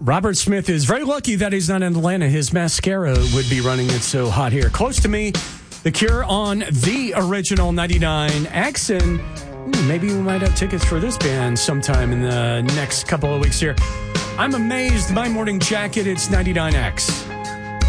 Robert Smith is very lucky that he's not in Atlanta. His mascara would be running It's So Hot here. Close to me, The Cure on the original 99X. And maybe we might have tickets for this band sometime in the next couple of weeks here. I'm amazed. My morning jacket, it's 99X.